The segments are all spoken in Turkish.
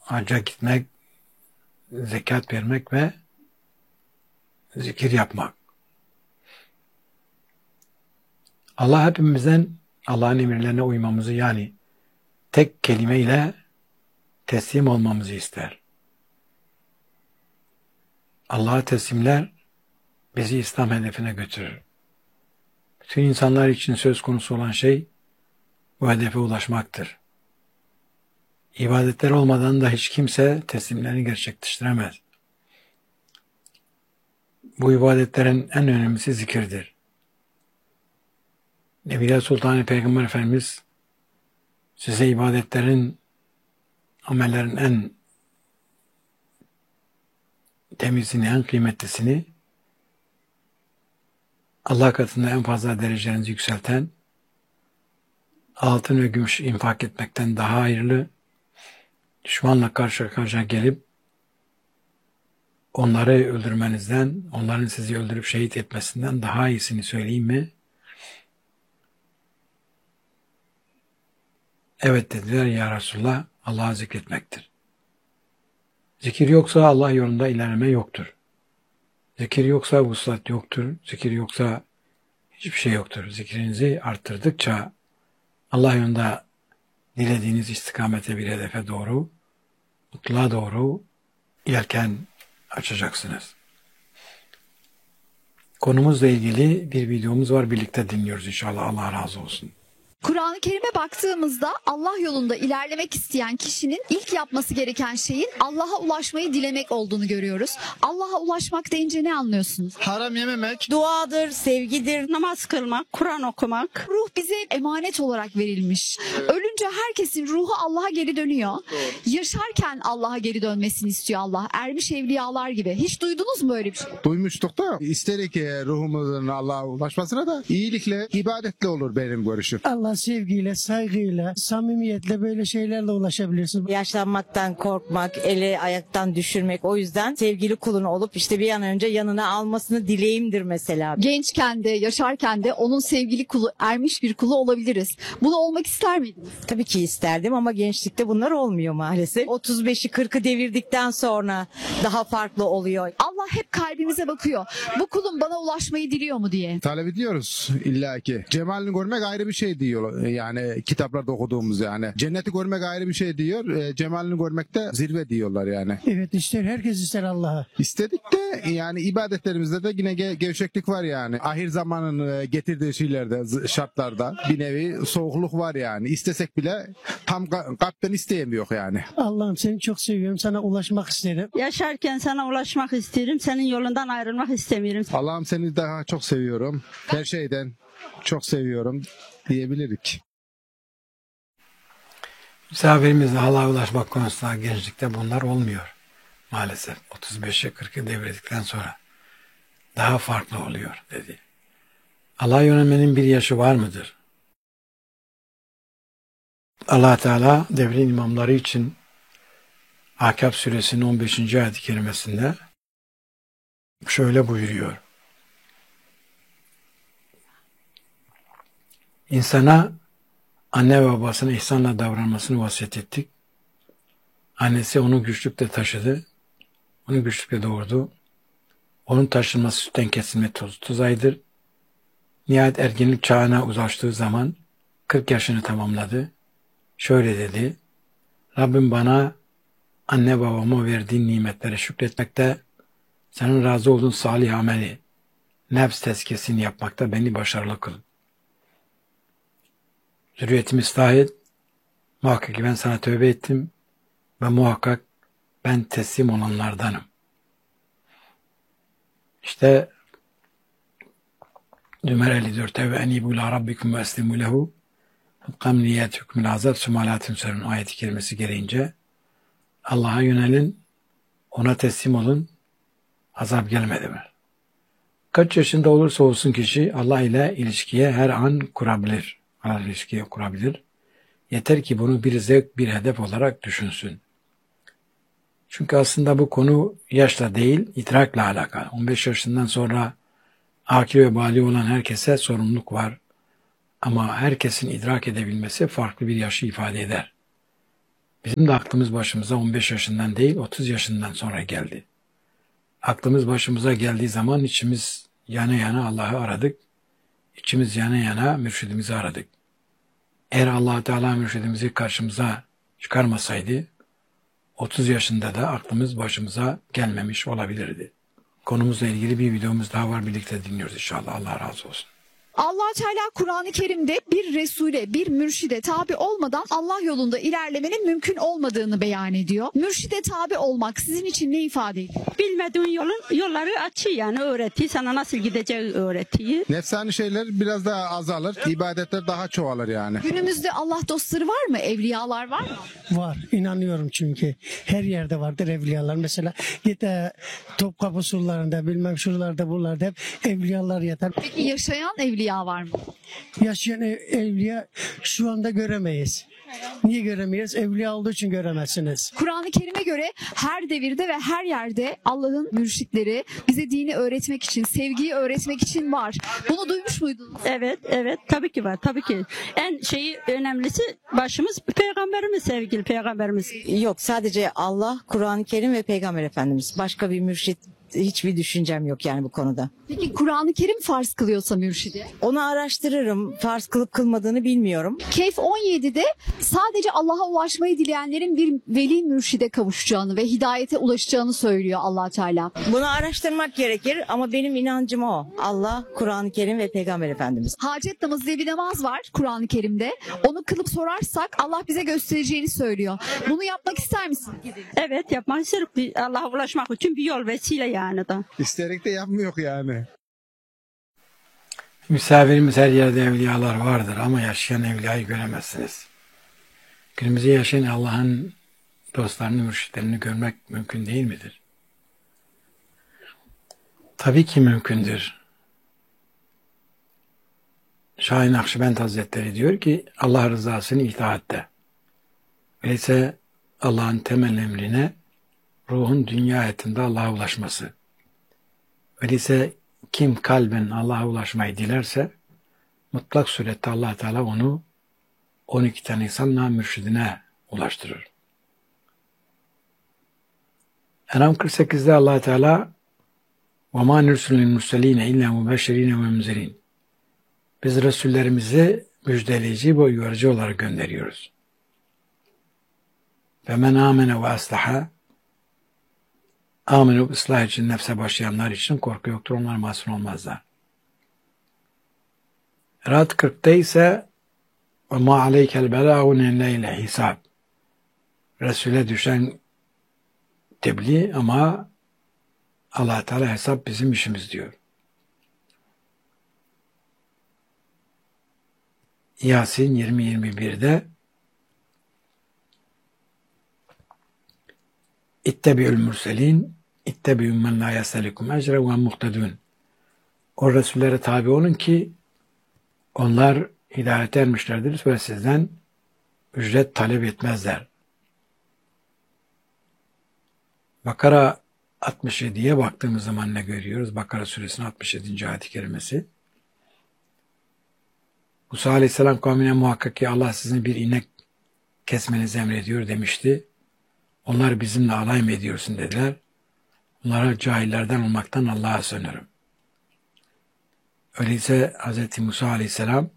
hacca gitmek, zekat vermek ve zikir yapmak. Allah hepimizden Allah'ın emirlerine uymamızı, yani tek kelimeyle teslim olmamızı ister. Allah'a teslimler bizi İslam hedefine götürür. Bütün insanlar için söz konusu olan şey bu hedefe ulaşmaktır. İbadetler olmadan da hiç kimse teslimlerini gerçekleştiremez. Bu ibadetlerin en önemlisi zikirdir. Nebiler Sultanı Peygamber Efendimiz size ibadetlerin, amellerin en temizini, en kıymetlisini, Allah katında en fazla derecelerinizi yükselten, altın ve gümüş infak etmekten daha hayırlı, düşmanla karşı karşıya gelip onları öldürmenizden, onların sizi öldürüp şehit etmesinden daha iyisini söyleyeyim mi? Evet dediler ya Resulullah, Allah'ı zikretmektir. Zikir yoksa Allah yolunda ilerleme yoktur. Zikir yoksa vuslat yoktur. Zikir yoksa hiçbir şey yoktur. Zikrinizi arttırdıkça Allah yolunda dilediğiniz istikamete, bir hedefe doğru, mutluluğa doğru yelken açacaksınız. Konumuzla ilgili bir videomuz var. Birlikte dinliyoruz inşallah. Allah razı olsun. Kur'an-ı Kerim'e baktığımızda Allah yolunda ilerlemek isteyen kişinin ilk yapması gereken şeyin Allah'a ulaşmayı dilemek olduğunu görüyoruz. Allah'a ulaşmak deyince ne anlıyorsunuz? Haram yememek, duadır, sevgidir, namaz kılmak, Kur'an okumak. Ruh bize emanet olarak verilmiş. Ölünce herkesin ruhu Allah'a geri dönüyor. Yaşarken Allah'a geri dönmesini istiyor Allah. Ermiş evliyalar gibi. Hiç duydunuz mu böyle bir şey? duymuştuk da isterik ruhumuzun Allah'a ulaşmasına da iyilikle, ibadetle olur benim görüşüm. Allah sevgiyle, saygıyla, samimiyetle böyle şeylerle ulaşabilirsin. Yaşlanmaktan korkmak, eli ayaktan düşürmek. O yüzden sevgili kulun olup işte bir an önce yanına almasını dileğimdir mesela. Gençken de, yaşarken de onun sevgili kulu, ermiş bir kulu olabiliriz. Bunu olmak ister miydiniz? Tabii ki isterdim ama gençlikte bunlar olmuyor maalesef. 35'i 40'ı devirdikten sonra daha farklı oluyor. Allah hep kalbimize bakıyor. Bu kulum bana ulaşmayı diliyor mu diye. Talep ediyoruz illaki. Cemalini görmek ayrı bir şey diyor. Yani kitaplarda okuduğumuz yani. Cenneti görmek ayrı bir şey diyor. Cemalini görmek de zirve diyorlar yani. Evet, ister, herkes ister Allah'a. İstedik de yani ibadetlerimizde de yine gevşeklik var yani. Ahir zamanın getirdiği şeylerde, şartlarda bir nevi soğukluk var yani. İstesek bile tam kalpten isteyemiyor yani. Allah'ım seni çok seviyorum, sana ulaşmak isterim. Yaşarken sana ulaşmak isterim, senin yolundan ayrılmak istemiyorum. Allah'ım seni daha çok seviyorum. Her şeyden çok seviyorum diyebilirik. Misafirimizle Allah'a ulaşmak konusunda gençlikte bunlar olmuyor. Maalesef 35'e 40'ı devredikten sonra daha farklı oluyor dedi. Allah'a yönelmenin bir yaşı var mıdır? Allah Teala devrin imamları için Ahkâb suresinin 15. ayet-i kerimesinde şöyle buyuruyor. İnsana anne ve babasına ihsanla davranmasını vasiyet ettik. Annesi onu güçlükle taşıdı. Onu güçlükle doğurdu. Onun taşınması sütten kesilme tuzaydır. Nihayet ergenlik çağına ulaştığı zaman 40 yaşını tamamladı. Şöyle dedi. Rabbim bana anne babama verdiğin nimetlere şükretmekte, senin razı olduğun salih ameli, nefs tezkiyesini yapmakta beni başarılı kıl. Zürriyetimi ıslah et. Muhakkak ki ben sana tövbe ettim ve muhakkak ben teslim olanlardanım. İşte Zümer 54'te ve enibu ila rabbikum ve eslimu lehu kam niyet hükmül azab sümalatün sörün ayeti kerimesi gereğince Allah'a yönelin, ona teslim olun, azap gelmedi mi? Kaç yaşında olursa olsun kişi Allah ile ilişkiye her an kurabilir. Allah ilişkiye kurabilir. Yeter ki bunu bir zevk, bir hedef olarak düşünsün. Çünkü aslında bu konu yaşla değil, idrakla alakalı. 15 yaşından sonra akil ve bâli olan herkese sorumluluk var. Ama herkesin idrak edebilmesi farklı bir yaşı ifade eder. Bizim de aklımız başımıza 15 yaşından değil 30 yaşından sonra geldi. Aklımız başımıza geldiği zaman içimiz yana yana Allah'ı aradık. İçimiz yana yana mürşidimizi aradık. Eğer Allah Teala mürşidimizi karşımıza çıkarmasaydı 30 yaşında da aklımız başımıza gelmemiş olabilirdi. Konumuzla ilgili bir videomuz daha var. Birlikte dinliyoruz inşallah. Allah razı olsun. Allah Teala Kur'an-ı Kerim'de bir Resul'e, bir mürşide tabi olmadan Allah yolunda ilerlemenin mümkün olmadığını beyan ediyor. Mürşide tabi olmak sizin için ne ifade ediyor? Bilmediğin yolları açıyor yani öğretiyor. Sana nasıl gideceği öğretiyor. Nefsani şeyler biraz daha azalır. İbadetler daha çoğalır yani. Günümüzde Allah dostları var mı? Evliyalar var mı? Var. İnanıyorum çünkü. Her yerde vardır evliyalar. Mesela git Topkapı surlarında bilmem şuralarda buralarda hep evliyalar yatar. Peki yaşayan evliya var mı? Yaşayan evliya şu anda göremeyiz. Niye göremeyiz? Evliya olduğu için göremezsiniz. Kur'an-ı Kerim'e göre her devirde ve her yerde Allah'ın mürşitleri bize dini öğretmek için, sevgiyi öğretmek için var. Bunu duymuş muydunuz? Evet tabii ki var tabii ki. En önemlisi başımız peygamberimiz, sevgili peygamberimiz. Yok, sadece Allah, Kur'an-ı Kerim ve Peygamber Efendimiz. Başka bir mürşit, hiçbir düşüncem yok yani bu konuda. Peki Kur'an-ı Kerim farz kılıyorsa mürşidi? Onu araştırırım. Farz kılıp kılmadığını bilmiyorum. Kehf 17'de sadece Allah'a ulaşmayı dileyenlerin bir veli mürşide kavuşacağını ve hidayete ulaşacağını söylüyor Allah Teala. Bunu araştırmak gerekir ama benim inancım o. Allah, Kur'an-ı Kerim ve Peygamber Efendimiz. Hacet namazı diye bir namaz var Kur'an-ı Kerim'de. Onu kılıp sorarsak Allah bize göstereceğini söylüyor. Bunu yapmak ister misiniz? Evet yapmak isterim. Allah'a ulaşmak için bir yol vesile yani da. İsteyerek de yapmıyor yani. Misafirimiz her yerde evliyalar vardır ama yaşayan evliyayı göremezsiniz. Günümüzde yaşayan Allah'ın dostlarını, mürşitlerini görmek mümkün değil midir? Tabii ki mümkündür. Şahin Nakşibend Hazretleri diyor ki Allah rızasını itaatte. Öyleyse Allah'ın temel emrine ruhun dünya hayatında Allah'a ulaşması. Öyleyse kim kalben Allah'a ulaşmayı dilerse mutlak surette Allah Teala onu 12 tane insanla mürşidine ulaştırır. En'am 48'de Allah Teala وَمَا نُرْسُلُ الْمُرْسَلِينَ اِلَّا مُبَشِّرِينَ وَمُنْزِرِينَ Biz Resullerimizi müjdeleyici ve uyarıcı olarak gönderiyoruz. وَمَنْ آمَنَ وَأَصْلَحَ Amenup ıslah için nefse başlayanlar için korku yoktur. Onlar masum olmazlar. Rad 40'ta ise وَمَا عَلَيْكَ الْبَلَاغُ نَيْلَ hisab. Resul'e düşen tebliğ ama Allah Teala hesap bizim işimiz diyor. Yasin 20-21'de İttebi'ül mürselin İttebi'ün men la yaselikum ecre ve muhtedun. O Resullere tabi olun ki onlar hidayete ermişlerdir ve sizden ücret talep etmezler. Bakara 67'ye baktığımız zaman ne görüyoruz? Bakara suresinin 67. ayet-i kerimesi. Musa Aleyhisselam kavmine muhakkak ki Allah sizin bir inek kesmenizi emrediyor demişti. Onlar bizimle alay mı ediyorsun dediler. Onlara cahillerden olmaktan Allah'a sığınırım. Öyleyse Hz. Musa Aleyhisselam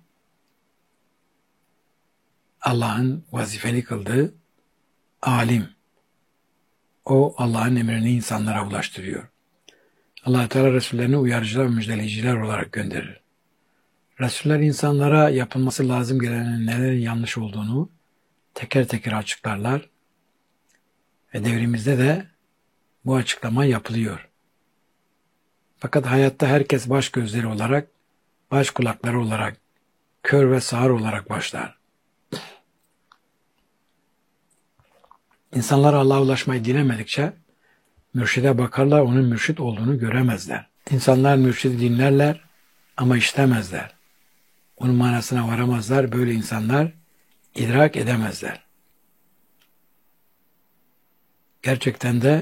Allah'ın vazifeli kıldığı alim. O Allah'ın emrini insanlara ulaştırıyor. Allah Teala Resullerini uyarıcılar ve müjdeleyiciler olarak gönderir. Resuller insanlara yapılması lazım gelenin nelerin yanlış olduğunu teker teker açıklarlar. Ve devrimizde de bu açıklama yapılıyor. Fakat hayatta herkes baş gözleri olarak, baş kulakları olarak, kör ve sağır olarak başlar. İnsanlar Allah'a ulaşmayı dilemedikçe mürşide bakarlar, onun mürşit olduğunu göremezler. İnsanlar mürşidi dinlerler ama işlemezler. Onun manasına varamazlar. Böyle insanlar idrak edemezler. Gerçekten de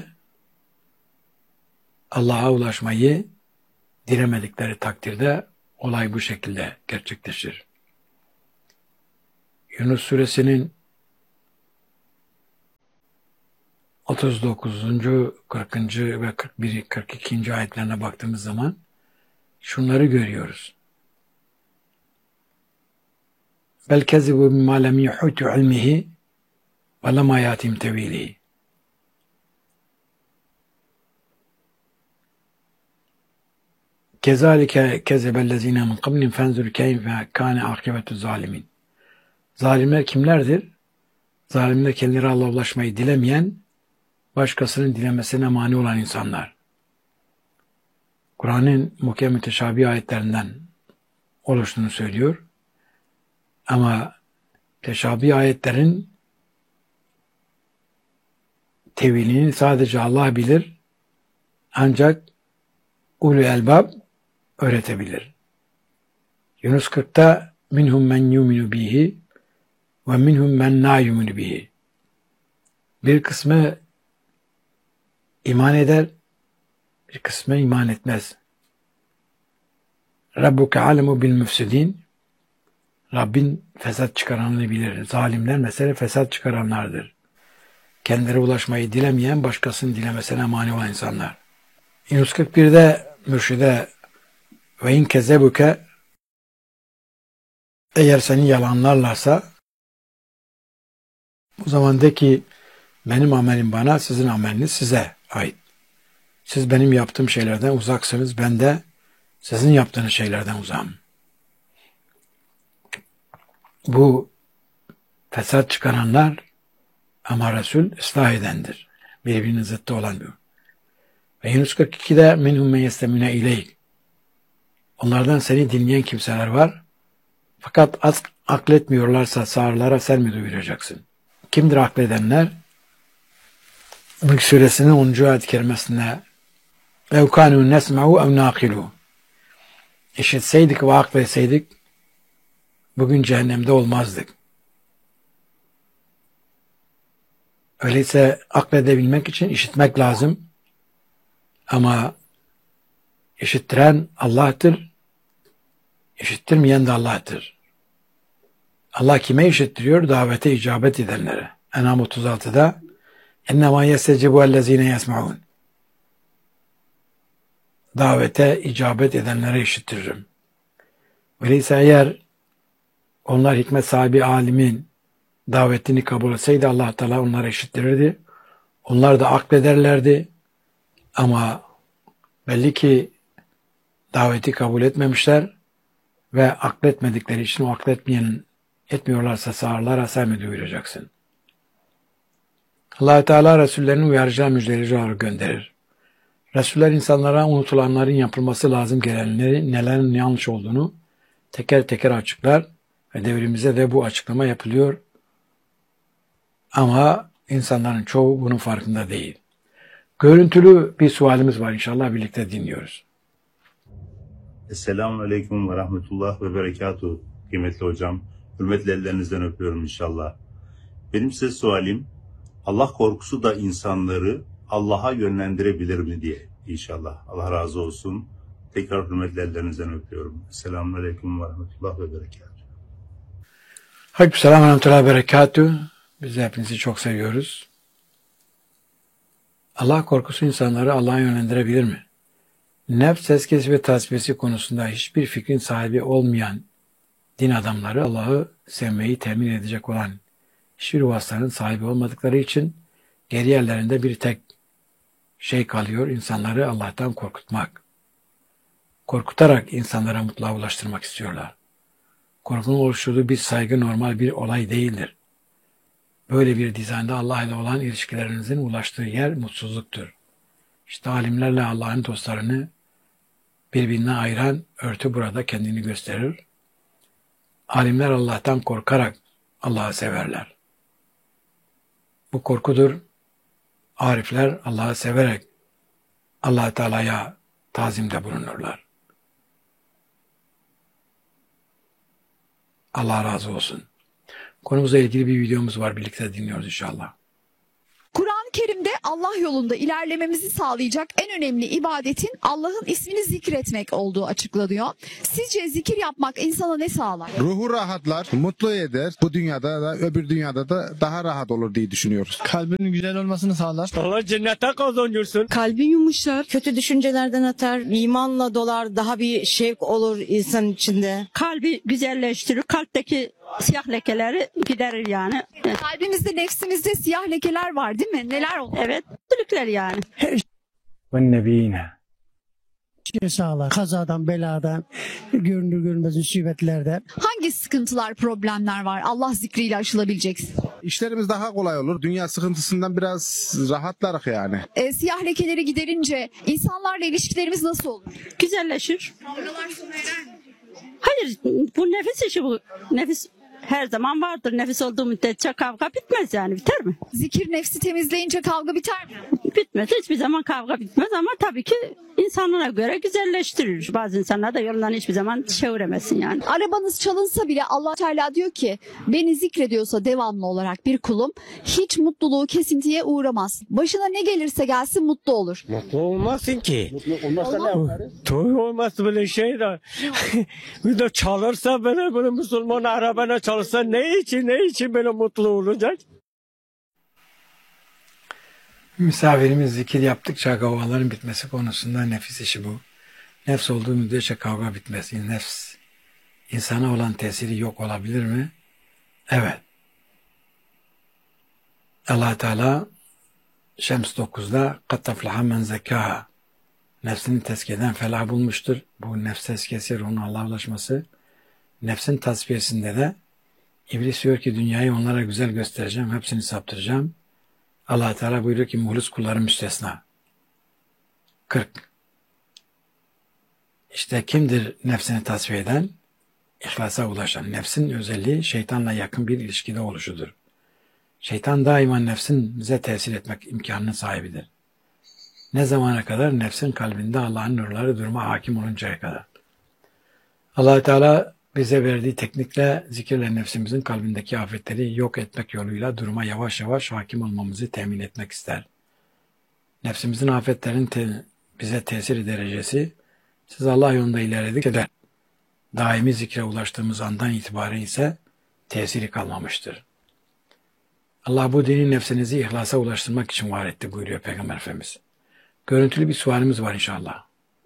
Allah'a ulaşmayı dilemedikleri takdirde olay bu şekilde gerçekleşir. Yunus suresinin 39. 40. ve 41. 42. ayetlerine baktığımız zaman şunları görüyoruz. Bel kezibu bimma lem yuhitu ilmihi ve lema yatim tevilihi. Kezalike kezebellezine min qablihim fenzur keyfe kâne akıbetu zalimin. Zalimler kimlerdir? Zalimler kendileri Allah'a ulaşmayı dilemeyen, başkasının dilemesine mani olan insanlar. Kur'an'ın muhkem müteşabih ayetlerinden oluştuğunu söylüyor. Ama teşabih ayetlerin tevilini sadece Allah bilir. Ancak ulul elbab öğretebilir. Yunus 40'ta minhum men yuminu bihi ve minhum men la yuminu bihi. Bir kısmı iman eder, bir kısmı iman etmez. Rabbuke alemu bil müfsidin. Rabbin fesat çıkaranını bilir. Zalimler mesela fesat çıkaranlardır. Kendileri ulaşmayı dilemeyen, başkasının dilemesine mani olan insanlar. Yunus 41'de mürşide ve in kezebuke, eğer seni yalanlarlarsa o zaman de ki benim amelim bana, sizin ameliniz size ait. Siz benim yaptığım şeylerden uzaksınız, ben de sizin yaptığınız şeylerden uzağım. Bu fesat çıkaranlar ama Resul ıslah edendir. Birbirinin zıttı olan bir. Ve Yunus 42'de minhum men yestemine ileyk. Onlardan seni dinleyen kimseler var. Fakat akletmiyorlarsa sağırlara sen mi duyuracaksın? Kimdir akledenler? Mülk Suresinin 10. ayet-i kerimesinde اَوْ كَانُوا نَسْمَعُوا اَوْ نَاقِلُوا. İşitseydik ve akletseydik bugün cehennemde olmazdık. Öyleyse akledebilmek için işitmek lazım. Ama işittiren Allah'tır, işittirmeyen de Allah'tır. Allah kime işittiriyor? Davete icabet edenlere. En'am 36'da اِنَّمَا يَسْتَجِبُ الَّذ۪ينَ يَسْمَعُونَ. Davete icabet edenlere işittiririm. Öyleyse eğer onlar hikmet sahibi alimin davetini kabul etseydi Allah Teala onlara işittirirdi. Onlar da aklederlerdi. Ama belli ki daveti kabul etmemişler ve akletmedikleri için o etmiyorlarsa sağırlara sen mi duyuracaksın? Allah Teala Resullerini uyarıcı müjdeleyici olarak gönderir. Resuller insanlara unutulanların yapılması lazım gelenleri, nelerin yanlış olduğunu teker teker açıklar ve devrimize de bu açıklama yapılıyor. Ama insanların çoğu bunun farkında değil. Görüntülü bir sualimiz var, inşallah birlikte dinliyoruz. Esselamu Aleyküm ve Rahmetullah ve Berekatuhu. Kıymetli hocam, hürmetli ellerinizden öpüyorum inşallah. Benim size sualim, Allah korkusu da insanları Allah'a yönlendirebilir mi diye inşallah. Allah razı olsun. Tekrar hürmetli ellerinizden öpüyorum. Esselamu Aleyküm ve Rahmetullah ve Berekatuhu. Aleykümselam ve Rahmetullah ve Berekatuhu. Biz de hepinizi çok seviyoruz. Allah korkusu insanları Allah'a yönlendirebilir mi? Nefs eskisi ve tasfiyesi konusunda hiçbir fikrin sahibi olmayan din adamları Allah'ı sevmeyi temin edecek olan hiçbir vasıtanın sahibi olmadıkları için geri yerlerinde bir tek şey kalıyor, insanları Allah'tan korkutmak. Korkutarak insanlara mutluluğa ulaştırmak istiyorlar. Korkunun oluşturduğu bir saygı normal bir olay değildir. Böyle bir dizaynda Allah ile olan ilişkilerinizin ulaştığı yer mutsuzluktur. İşte alimlerle Allah'ın dostlarını birbirinden ayıran örtü burada kendini gösterir. Alimler Allah'tan korkarak Allah'ı severler. Bu korkudur. Arifler Allah'ı severek Allah Teala'ya tazimde bulunurlar. Allah razı olsun. Konumuzla ilgili bir videomuz var. Birlikte dinliyoruz inşallah. Kur'an-ı Kerim'de Allah yolunda ilerlememizi sağlayacak en önemli ibadetin Allah'ın ismini zikretmek olduğu açıklanıyor. Sizce zikir yapmak insana ne sağlar? Ruhu rahatlar, mutlu eder. Bu dünyada da öbür dünyada da daha rahat olur diye düşünüyoruz. Kalbinin güzel olmasını sağlar. Allah cennete kazanıyorsun. Kalbin yumuşar, kötü düşüncelerden atar, imanla dolar, daha bir şevk olur insan içinde. Kalbi güzelleştirir. Kalpteki siyah lekeleri giderir yani. Kalbimizde, nefsimizde siyah lekeler var değil mi? Neler olur? Evet. Kötülükler yani. وَالنَّب۪ينَ Şey sağlar. Kazadan, beladan, görünür görünmez musibetlerden. Hangi sıkıntılar, problemler var Allah zikriyle aşılabileceksin? İşlerimiz daha kolay olur. Dünya sıkıntısından biraz rahatlarız yani. Siyah lekeleri giderince insanlarla ilişkilerimiz nasıl olur? Güzelleşir. Hayır, bu nefis işi bu. Nefis her zaman vardır. Nefis olduğu müddetçe kavga bitmez yani. Biter mi? Zikir nefsi temizleyince kavga biter mi? Bitmez. Hiçbir zaman kavga bitmez ama tabii ki insanlara göre güzelleştirir. Bazı insanlar da yolundan hiçbir zaman çeviremezsin yani. Arabanız çalınsa bile Allah Teala diyor ki beni zikrediyorsa devamlı olarak bir kulum hiç mutluluğu kesintiye uğramaz. Başına ne gelirse gelsin mutlu olur. Mutlu olmazsın ki. Mutlu olmazsa ne yaparız? Doğru olmaz böyle şey de. Bir de çalırsa böyle Müslüman arabana çalırsa ne için böyle mutlu olacak? Misafirimiz zikir yaptıkça kavgaların bitmesi konusunda nefis işi bu. Nefs olduğu müddetçe kavga bitmez. Nefs insana olan tesiri yok olabilir mi? Evet. Allah Teala Şems 9'da قَدْ تَفْلَحَ مَنْ زَكَّاهَا nefsini tezkiyeden felah bulmuştur. Bu nefs tezkiyesi, ruhun Allah'a ulaşması. Nefsin tasfiyesinde de İblis diyor ki dünyayı onlara güzel göstereceğim, hepsini saptıracağım. Allah Teala buyuruyor ki muhlis kullarım müstesna. 40. İşte kimdir nefsini tasfiye eden? İhlasa ulaşan. Nefsin özelliği şeytanla yakın bir ilişkide oluşudur. Şeytan daima nefsin bize tesir etmek imkanının sahibidir. Ne zamana kadar? Nefsin kalbinde Allah'ın nurları duruma hakim oluncaya kadar. Allah Teala bize verdiği teknikle zikirle nefsimizin kalbindeki afetleri yok etmek yoluyla duruma yavaş yavaş hakim olmamızı temin etmek ister. Nefsimizin afetlerin bize tesiri derecesi, siz Allah yolunda ilerledikçe daimi zikre ulaştığımız andan itibaren ise tesiri kalmamıştır. Allah bu dini nefsinizi ihlasa ulaştırmak için var etti buyuruyor Peygamber Efendimiz. Görüntülü bir sualimiz var inşallah.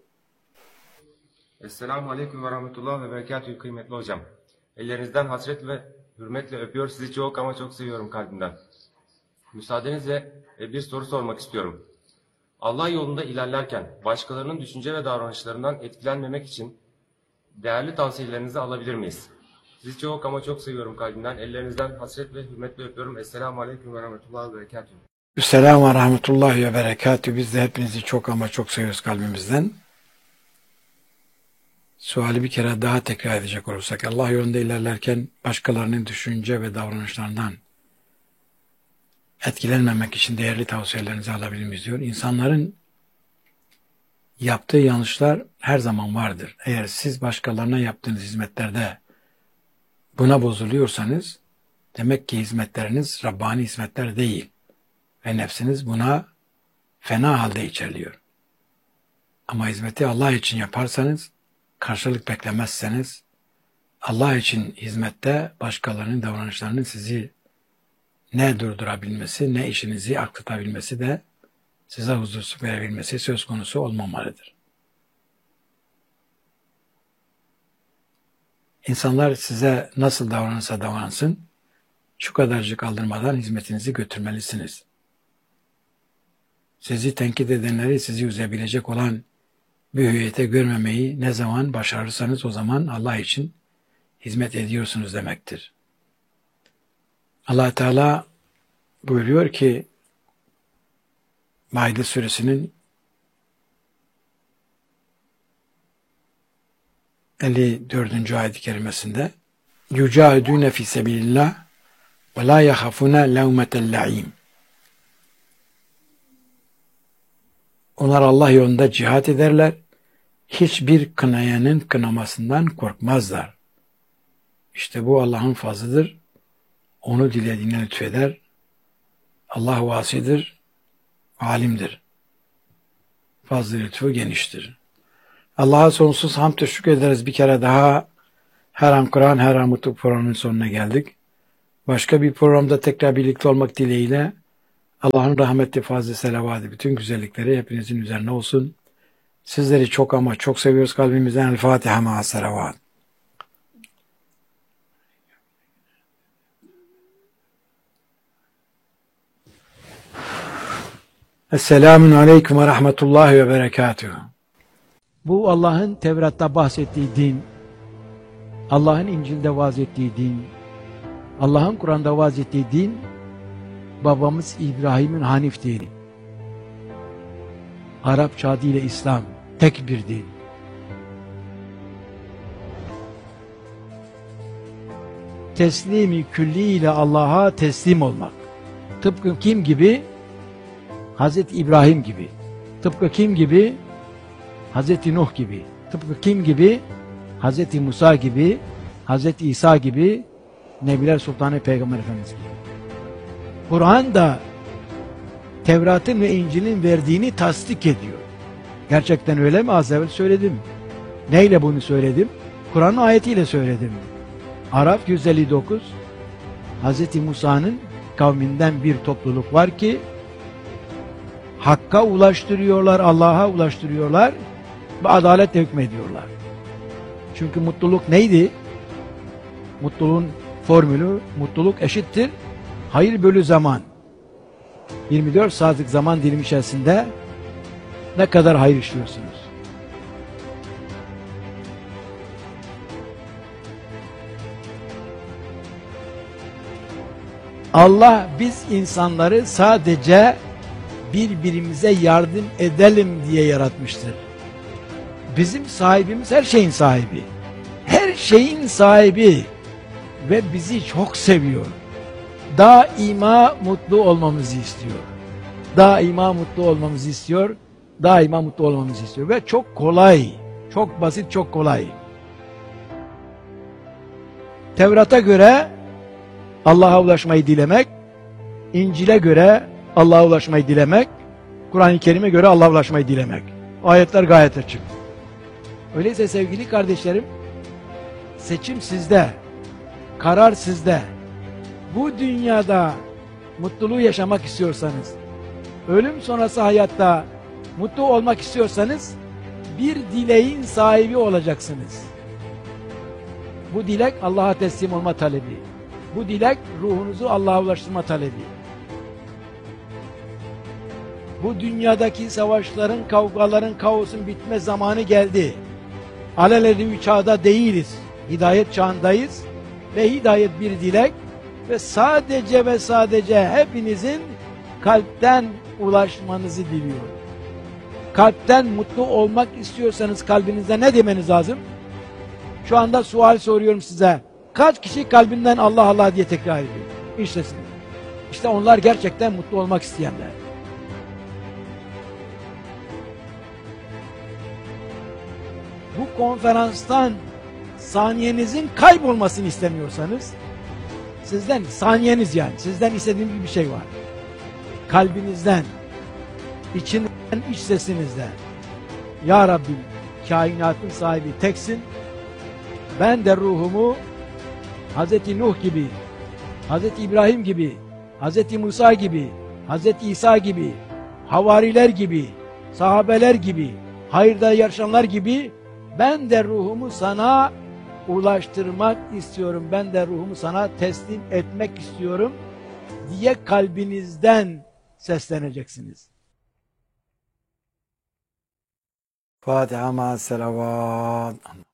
Esselamu Aleyküm ve Rahmetullah ve Berekatühü kıymetli hocam. Ellerinizden hasret ve hürmetle öpüyor. Sizi çok ama çok seviyorum kalbimden. Müsaadenizle bir soru sormak istiyorum. Allah yolunda ilerlerken başkalarının düşünce ve davranışlarından etkilenmemek için değerli tavsiyelerinizi alabilir miyiz? Sizi çok ama çok seviyorum kalbimden. Ellerinizden hasret ve hürmetle öpüyorum. Esselamu Aleyküm ve Rahmetullah ve Berekatühü. Esselamu ve Rahmetullahi ve Berekatühü. Biz de hepinizi çok ama çok seviyoruz kalbimizden. Suali bir kere daha tekrar edecek olursak, Allah yolunda ilerlerken başkalarının düşünce ve davranışlarından etkilenmemek için değerli tavsiyelerinizi alabilir miyiz diyor. İnsanların yaptığı yanlışlar her zaman vardır. Eğer siz başkalarına yaptığınız hizmetlerde buna bozuluyorsanız, demek ki hizmetleriniz Rabbani hizmetler değil ve nefsiniz buna fena halde içerliyor. Ama hizmeti Allah için yaparsanız, karşılık beklemezseniz, Allah için hizmette başkalarının davranışlarının sizi ne durdurabilmesi, ne işinizi aksatabilmesi de size huzursuzluk verebilmesi söz konusu olmamalıdır. İnsanlar size nasıl davranırsa davransın, şu kadarcık aldırmadan hizmetinizi götürmelisiniz. Sizi tenkit edenleri sizi üzebilecek olan bir hüviyete görmemeyi ne zaman başarırsanız o zaman Allah için hizmet ediyorsunuz demektir. Allah Teala buyuruyor ki Maide suresinin 54. ayet-i kerimesinde yücahidûne fî sebilillah ve lâ yahafûne levmetel la'im. Onlar Allah yolunda cihat ederler, hiçbir kınayanın kınamasından korkmazlar. İşte bu Allah'ın fazlıdır, onu dilediğine lütfeder. Allah vasidir, alimdir. Fazl-ı lütfu geniştir. Allah'a sonsuz hamd ve şükür ederiz. Bir kere daha Her An Kur'an, Her An Mutlu programının sonuna geldik. Başka bir programda tekrar birlikte olmak dileğiyle Allah'ın rahmeti, fazl-ı selavatı, bütün güzellikleri hepinizin üzerine olsun. Sizleri çok ama çok seviyoruz kalbimizden. El Fatiha ma'a selavat. Esselamun aleyküm ve rahmetullahi ve berekatuhu. Bu Allah'ın Tevrat'ta bahsettiği din, Allah'ın İncil'de vaaz ettiği din, Allah'ın Kur'an'da vaaz ettiği din, babamız İbrahim'in Hanif dini. Arapça adıyla İslam, tek bir din. Teslimi külliyle Allah'a teslim olmak. Tıpkı kim gibi? Hazreti İbrahim gibi. Tıpkı kim gibi? Hazreti Nuh gibi. Tıpkı kim gibi? Hazreti Musa gibi, Hazreti İsa gibi, Nebiler Sultanı Peygamber Efendimiz gibi. Kur'an da Tevrat'ın ve İncil'in verdiğini tasdik ediyor. Gerçekten öyle mi? Az evvel söyledim. Neyle bunu söyledim? Kur'an ayetiyle söyledim. Araf 159, Hazreti Musa'nın kavminden bir topluluk var ki Hakk'a ulaştırıyorlar, Allah'a ulaştırıyorlar ve adaletle hükmediyorlar. Çünkü mutluluk neydi? Mutluluğun formülü, mutluluk eşittir hayır bölü zaman. 24 saatlik zaman dilimi içerisinde ne kadar hayır işliyorsunuz? Allah biz insanları sadece birbirimize yardım edelim diye yaratmıştır. Bizim sahibimiz her şeyin sahibi. Her şeyin sahibi ve bizi çok seviyor. Daima mutlu olmamızı istiyor. Daima mutlu olmamızı istiyor. Daima mutlu olmamızı istiyor. Ve çok kolay, çok basit, çok kolay. Tevrat'a göre Allah'a ulaşmayı dilemek, İncil'e göre Allah'a ulaşmayı dilemek, Kur'an-ı Kerim'e göre Allah'a ulaşmayı dilemek. Ayetler gayet açık. Öyleyse sevgili kardeşlerim, seçim sizde, karar sizde. Bu dünyada mutluluğu yaşamak istiyorsanız, ölüm sonrası hayatta mutlu olmak istiyorsanız, bir dileğin sahibi olacaksınız. Bu dilek Allah'a teslim olma talebi. Bu dilek ruhunuzu Allah'a ulaştırma talebi. Bu dünyadaki savaşların, kavgaların, kaosun bitme zamanı geldi. Alelade bir çağda değiliz. Hidayet çağındayız. Ve hidayet bir dilek. Ve sadece hepinizin kalpten ulaşmanızı diliyor. Kalpten mutlu olmak istiyorsanız kalbinizde ne demeniz lazım? Şu anda sual soruyorum size. Kaç kişi kalbinden Allah Allah diye tekrar ediyor? İşte onlar gerçekten mutlu olmak isteyenler. Bu konferanstan saniyenizin kaybolmasını istemiyorsanız, sizden saniyeniz yani, sizden istediğim bir şey var. Kalbinizden, içinden, iç sesinizden. Ya Rabbi, kainatın sahibi teksin. Ben de ruhumu Hazreti Nuh gibi, Hazreti İbrahim gibi, Hazreti Musa gibi, Hazreti İsa gibi, havariler gibi, sahabeler gibi, hayırda yarışanlar gibi ben de ruhumu sana ulaştırmak istiyorum. Ben de ruhumu sana teslim etmek istiyorum diye kalbinizden sesleneceksiniz. Fatiha ma'a selavat.